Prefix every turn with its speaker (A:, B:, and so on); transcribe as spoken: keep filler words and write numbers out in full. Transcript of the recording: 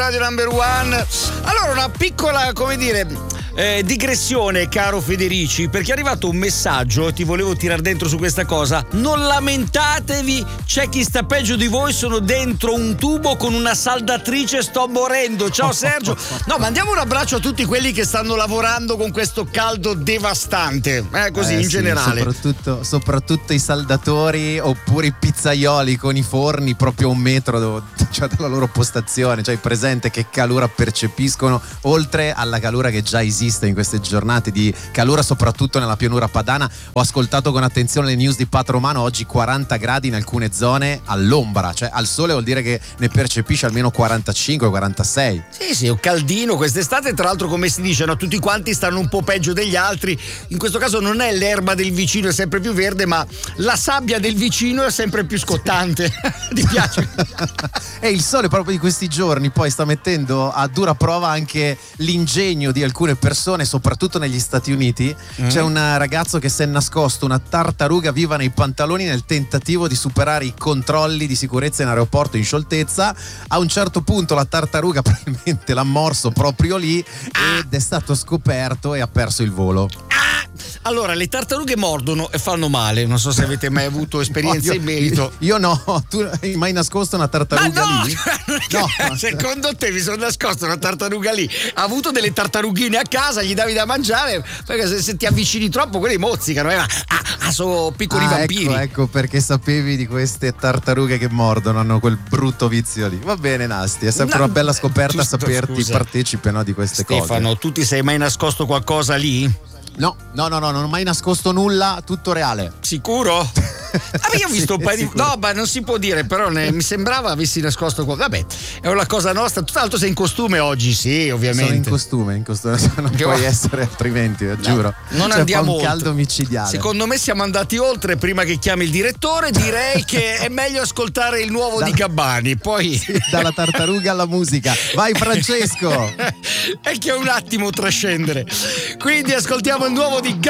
A: Radio Number One. Allora, una piccola, come dire, eh, digressione, caro Federici, perché è arrivato un messaggio e ti volevo tirare dentro su questa cosa. Non lamentatevi, c'è chi sta peggio di voi, sono dentro un tubo con una saldatrice, sto morendo. Ciao Sergio. No, mandiamo un abbraccio a tutti quelli che stanno lavorando con questo caldo devastante, eh, così
B: eh,
A: in
B: sì,
A: generale.
B: Soprattutto, soprattutto i saldatori oppure i pizzaioli con i forni proprio a un metro, cioè, dalla loro postazione, cioè presente che calura percepiscono, oltre alla calura che già esiste in queste giornate di calura, soprattutto nella pianura padana. Ho ascoltato con attenzione le news di Pat Romano, oggi quaranta gradi in alcune zone all'ombra, cioè al sole vuol dire che ne percepisce almeno quarantacinque quarantasei.
A: Sì, sì, è un caldino quest'estate, tra l'altro, come si dice, no? Tutti quanti stanno un po' peggio degli altri. In questo caso non è l'erba del vicino è sempre più verde, ma la sabbia del vicino è sempre più scottante. Ti piace?
B: E il sole proprio di questi giorni poi sta mettendo a dura prova anche l'ingegno di alcune persone, soprattutto negli Stati Uniti. Mm. C'è un ragazzo che si è nascosto una tartaruga viva nei pantaloni nel tentativo di superare i controlli di sicurezza in aeroporto in scioltezza. A un certo punto la tartaruga probabilmente l'ha morso proprio lì ed è stato scoperto e ha perso il volo.
A: Allora, le tartarughe mordono e fanno male. Non so se avete mai avuto esperienze
B: no, io,
A: in merito.
B: Io no. Tu hai mai nascosto una tartaruga
A: Ma no!
B: lì?
A: No. Secondo te mi sono nascosto una tartaruga lì? Ha avuto delle tartarughine a casa, gli davi da mangiare, perché se, se ti avvicini troppo quelle mozzicano. Eh? Ah, ah, sono piccoli
B: ah,
A: vampiri.
B: Ecco, ecco perché sapevi di queste tartarughe che mordono, hanno quel brutto vizio lì. Va bene, Nasti, è sempre no, una bella scoperta saperti
A: scusa.
B: partecipe, no, di queste
A: Stefano,
B: cose.
A: Stefano, tu ti sei mai nascosto qualcosa lì?
B: No, no, no, no, non ho mai nascosto nulla, tutto reale.
A: Sicuro? Ah, io ho visto
B: sì,
A: un paio di. No, ma non si può dire, però ne... mi sembrava avessi nascosto qualcosa. Vabbè, è una cosa nostra. Tra l'altro sei in costume oggi, sì, ovviamente.
B: Sono in costume, in costume, non che puoi va... essere altrimenti, no, giuro.
A: Non
B: cioè,
A: andiamo
B: fa un caldo
A: oltre.
B: Micidiale.
A: Secondo me siamo andati oltre. Prima che chiami il direttore, direi che è meglio ascoltare il nuovo Dalla... di Gabbani. Poi
B: sì, dalla tartaruga alla musica. Vai Francesco!
A: È che è un attimo trascendere. Quindi ascoltiamo il nuovo di Gabbani.